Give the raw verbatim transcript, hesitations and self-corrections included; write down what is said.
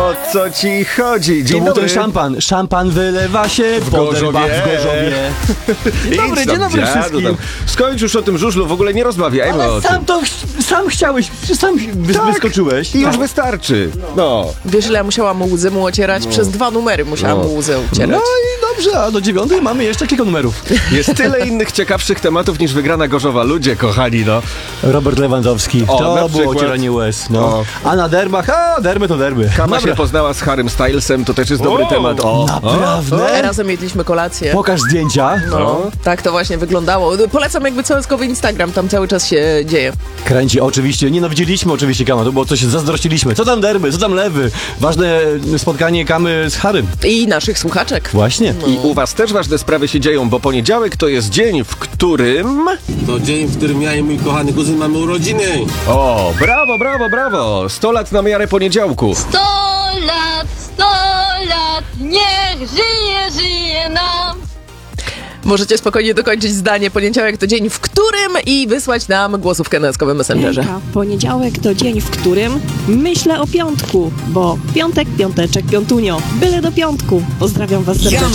O co ci chodzi? Dzień to był dobry. ten szampan. Szampan wylewa się w Gorzowie. W Gorzowie. Dzień dobry, dzień dobry wszystkim. Tam. Skończ już o tym żużlu, w ogóle nie rozmawiajmy Ale o sam tym. to, sam chciałeś, sam wy, Tak. wyskoczyłeś. I już Tak. wystarczy. No. Wiesz, ile ja musiałam mu łzy mu ocierać? Przez dwa numery musiałam No. mu łzy No ocierać. i dobrze, a do dziewiątej mamy jeszcze kilka numerów. Jest tyle innych ciekawszych tematów niż wygrana Gorzowa. Ludzie kochani, no. Robert Lewandowski. O, na to było przykład. ocieranie łez. No. O. A na derbach, a derby to derby. Kama Dobra. się poznała z Harrym Stylesem, to też jest dobry O, temat. O, naprawdę? Razem jedliśmy kolację. Pokaż zdjęcia. No, tak to właśnie wyglądało. Polecam jakby całoskowy Instagram, tam cały czas się dzieje. Kręci, oczywiście. Nienawidziliśmy oczywiście Kama, to było coś, zazdrościliśmy. Co tam derby, co tam lewy? Ważne spotkanie Kamy z Harrym. I naszych słuchaczek. Właśnie. I u was też ważne sprawy się dzieją, bo poniedziałek to jest dzień, w którym... To dzień, w którym ja i mój kochany kuzyn mamy urodziny. O, brawo, brawo, brawo! sto lat na miarę poniedziałku. Sto lat, sto lat, niech żyje, żyje nam. Możecie spokojnie dokończyć zdanie. Poniedziałek to dzień, w którym i wysłać nam głosówkę na eskowym Messengerze. Hejka, poniedziałek to dzień, w którym myślę o piątku, bo piątek, piąteczek, piątunio, byle do piątku. Pozdrawiam was serdecznie.